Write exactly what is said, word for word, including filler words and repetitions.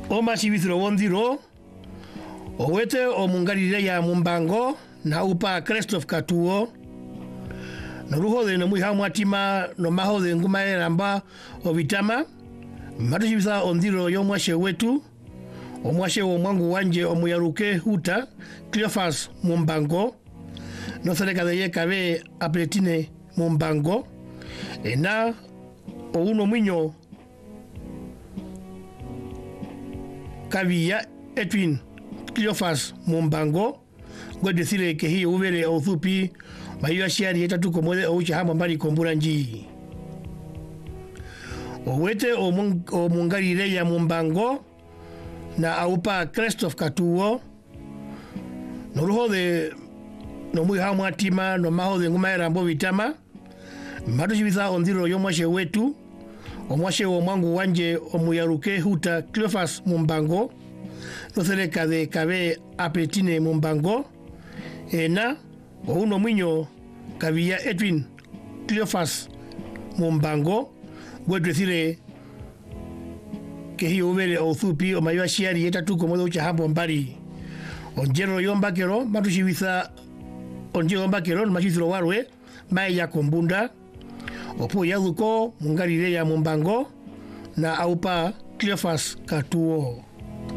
Oma sibithro wondiro. Owete o mungarire ya mumbango na upa Christophe Katuo. Noruho de no muha mwatima no maho de ngumae ramba o vitama. Matu sibitha ondiro yo mwashe wetu. O mwashe o mwangu wanje o muyaruke huta Cleophas Mumbango. No sereka de ye kabe apretine Mumbango. Ena o uno mwinyo Kavia Edwin Cleophas Mumbango. Gwe decire que hi uvere o thupi maiwa shiari eta tu komode o uchi hama mbari komburanji. O wete o, mung, o mungari ya Mumbango na aupa Christophe Katuo. No ruho de no mui hama atima no maho de ngumae rambo vitama. Matu shibitha ondiro yo mwashe wetu. O mwashe o mwangu wanje o muyaruke huta Cleophas Mumbango. No sereka de kabe apretine Mumbango. Ena o uno mwinyo Kavia Edwin Cleophas Mumbango. Gwe decire que hi uvere o thupi o maiwa shiari eta tu komodo ucha hambo mbari. Onjero yomba kero matu shibitha onjero yomba kero machithro warwe mai ya kombunda. Opo yaduko mungarire ya Mumbango na aupa Cleophas Katuo.